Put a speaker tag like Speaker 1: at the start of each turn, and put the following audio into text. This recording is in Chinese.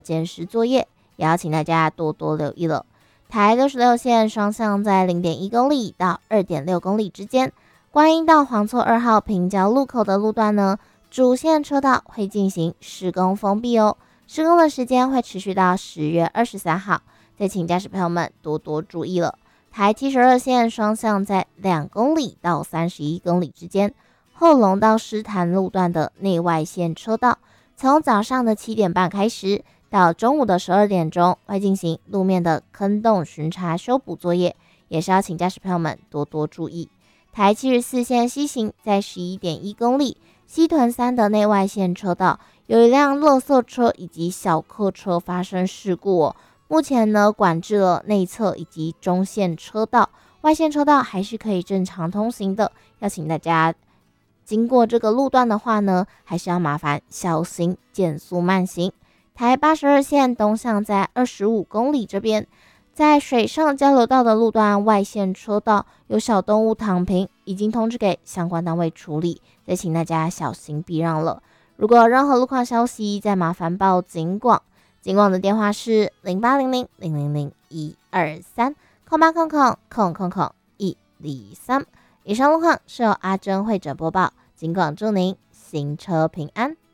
Speaker 1: 监视作业，也要请大家多多留意了。台66线双向在 0.1 公里到 2.6 公里之间，观音到黄厝2号平交路口的路段呢，主线车道会进行施工封闭哦。施工的时间会持续到10月23号，再请驾驶朋友们多多注意了。台72线双向在2公里到31公里之间，后龙到狮潭路段的内外线车道，从早上的7点半开始，到中午的12点钟会进行路面的坑洞巡查修补作业，也是要请驾驶朋友们多多注意。台74线西行在 11.1 公里，西屯3的内外线车道有一辆垃圾车以及小客车发生事故哦。目前呢，管制了内侧以及中线车道，外线车道还是可以正常通行的。要请大家经过这个路段的话呢，还是要麻烦小心减速慢行。台82线东向在25公里这边，在水上交流道的路段外线车道有小动物躺平，已经通知给相关单位处理，再请大家小心避让了。如果有任何路况消息，再麻烦报警广。警广的电话是08000001230800000123。以上路况是由阿珍会诊播报，警广祝您行车平安。